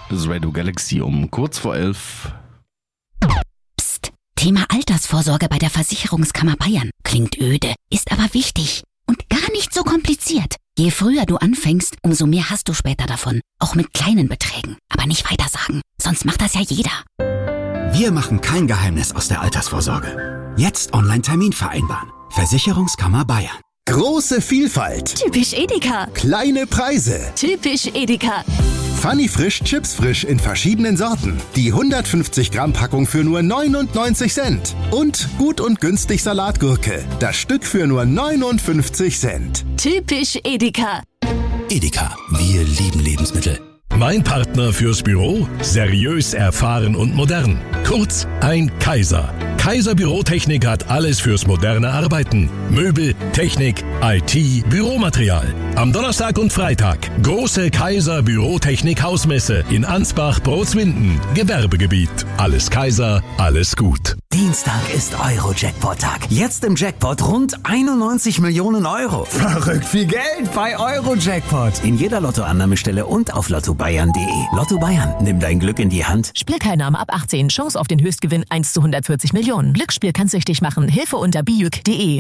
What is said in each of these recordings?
Das ist Radio Galaxy um kurz vor 11. Psst, Thema Altersvorsorge bei der Versicherungskammer Bayern. Klingt öde, ist aber wichtig und gar nicht so kompliziert. Je früher du anfängst, umso mehr hast du später davon. Auch mit kleinen Beträgen. Aber nicht weitersagen, sonst macht das ja jeder. Wir machen kein Geheimnis aus der Altersvorsorge. Jetzt Online-Termin vereinbaren. Versicherungskammer Bayern. Große Vielfalt. Typisch Edeka. Kleine Preise. Typisch Edeka. Funny Frisch, Chips frisch in verschiedenen Sorten. Die 150 Gramm Packung für nur 99 Cent. Und gut und günstig Salatgurke. Das Stück für nur 59 Cent. Typisch Edeka. Edeka, wir lieben Lebensmittel. Mein Partner fürs Büro? Seriös, erfahren und modern. Kurz, ein Kaiser. Kaiser Bürotechnik hat alles fürs moderne Arbeiten. Möbel, Technik, IT, Büromaterial. Am Donnerstag und Freitag große Kaiser Bürotechnik Hausmesse in Ansbach-Brozwinden. Gewerbegebiet. Alles Kaiser, alles gut. Dienstag ist Euro-Jackpot-Tag. Jetzt im Jackpot rund 91 Millionen Euro. Verrückt viel Geld bei Euro-Jackpot. In jeder Lottoannahmestelle und auf lottobayern.de. Lotto Bayern, nimm dein Glück in die Hand. Spielteilnahme ab 18. Chance auf den Höchstgewinn 1 zu 140 Millionen. Glücksspiel kann süchtig machen. Hilfe unter biüc.de.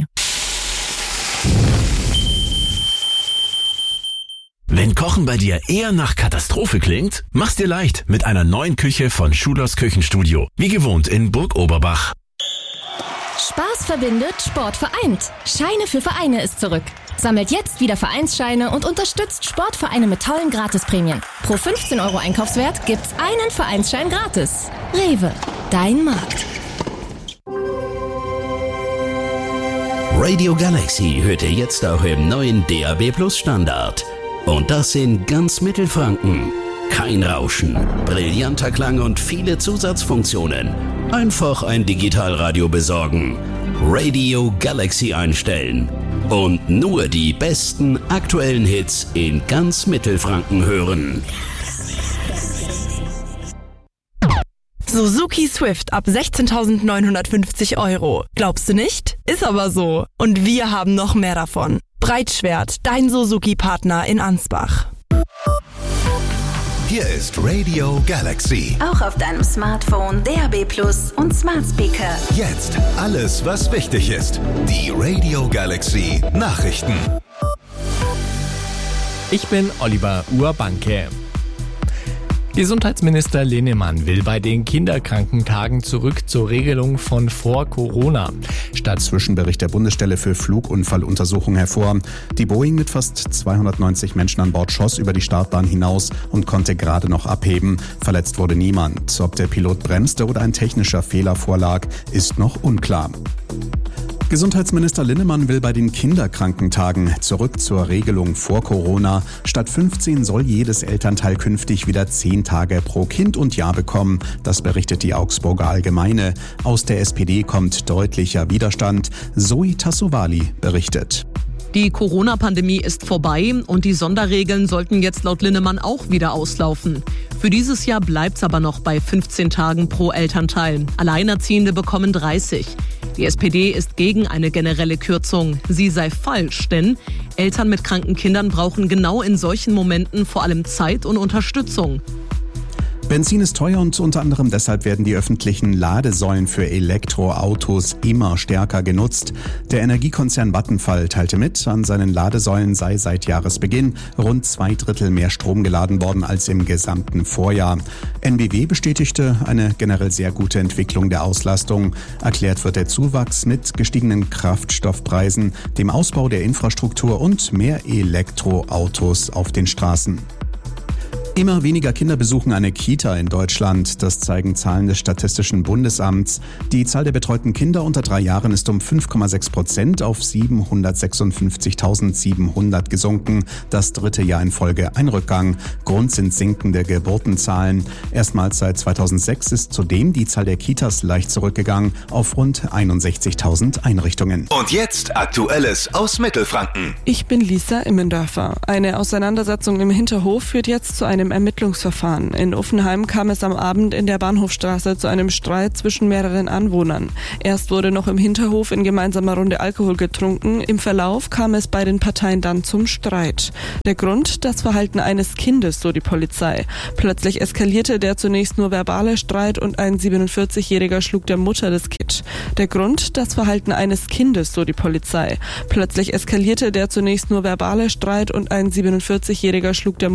Wenn Kochen bei dir eher nach Katastrophe klingt, mach's dir leicht mit einer neuen Küche von Schulers Küchenstudio. Wie gewohnt in Burg Oberbach. Spaß verbindet, Sport vereint. Scheine für Vereine ist zurück. Sammelt jetzt wieder Vereinsscheine und unterstützt Sportvereine mit tollen Gratisprämien. Pro 15 € Einkaufswert gibt's einen Vereinsschein gratis. Rewe, dein Markt. Radio Galaxy hört ihr jetzt auch im neuen DAB+ Standard. Und das in ganz Mittelfranken. Kein Rauschen, brillanter Klang und viele Zusatzfunktionen. Einfach ein Digitalradio besorgen. Radio Galaxy einstellen. Und nur die besten aktuellen Hits in ganz Mittelfranken hören. Suzuki Swift ab 16.950 €. Glaubst du nicht? Ist aber so. Und wir haben noch mehr davon. Breitschwert, dein Suzuki-Partner in Ansbach. Hier ist Radio Galaxy. Auch auf deinem Smartphone, DAB+ und Smart Speaker. Jetzt alles, was wichtig ist. Die Radio Galaxy Nachrichten. Ich bin Oliver Urbanke. Gesundheitsminister Linnemann will bei den Kinderkrankentagen zurück zur Regelung von vor Corona. Staatsschwischenbericht der Bundesstelle für Flugunfalluntersuchung hervor. Die Boeing mit fast 290 Menschen an Bord schoss über die Startbahn hinaus und konnte gerade noch abheben. Verletzt wurde niemand. Ob der Pilot bremste oder ein technischer Fehler vorlag, ist noch unklar. Gesundheitsminister Linnemann will bei den Kinderkrankentagen zurück zur Regelung vor Corona. Statt 15 soll jedes Elternteil künftig wieder 10 Tage pro Kind und Jahr bekommen. Das berichtet die Augsburger Allgemeine. Aus der SPD kommt deutlicher Widerstand. Zoe Tassovali berichtet. Die Corona-Pandemie ist vorbei und die Sonderregeln sollten jetzt laut Linnemann auch wieder auslaufen. Für dieses Jahr bleibt's aber noch bei 15 Tagen pro Elternteil. Alleinerziehende bekommen 30. Die SPD ist gegen eine generelle Kürzung. Sie sei falsch, denn Eltern mit kranken Kindern brauchen genau in solchen Momenten vor allem Zeit und Unterstützung. Benzin ist teuer und unter anderem deshalb werden die öffentlichen Ladesäulen für Elektroautos immer stärker genutzt. Der Energiekonzern Vattenfall teilte mit, an seinen Ladesäulen sei seit Jahresbeginn rund 2/3 mehr Strom geladen worden als im gesamten Vorjahr. NBW bestätigte eine generell sehr gute Entwicklung der Auslastung. Erklärt wird der Zuwachs mit gestiegenen Kraftstoffpreisen, dem Ausbau der Infrastruktur und mehr Elektroautos auf den Straßen. Immer weniger Kinder besuchen eine Kita in Deutschland. Das zeigen Zahlen des Statistischen Bundesamts. Die Zahl der betreuten Kinder unter 3 Jahren ist um 5,6% auf 756.700 gesunken. Das 3. Jahr in Folge ein Rückgang. Grund sind sinkende Geburtenzahlen. Erstmals seit 2006 ist zudem die Zahl der Kitas leicht zurückgegangen auf rund 61.000 Einrichtungen. Und jetzt Aktuelles aus Mittelfranken. Ich bin Lisa Immendörfer. Eine Auseinandersetzung im Hinterhof führt jetzt zu einem einem Ermittlungsverfahren. In Uffenheim kam es am Abend in der Bahnhofstraße zu einem Streit zwischen mehreren Anwohnern. Erst wurde noch im Hinterhof in gemeinsamer Runde Alkohol getrunken. Im Verlauf kam es bei den Parteien dann zum Streit. Der Grund? Das Verhalten eines Kindes, so die Polizei. Plötzlich eskalierte der zunächst nur verbale Streit und ein 47-Jähriger schlug der Mutter des Kindes. Der Grund? Das Verhalten eines Kindes, so die Polizei. Plötzlich eskalierte der zunächst nur verbale Streit und ein 47-Jähriger schlug der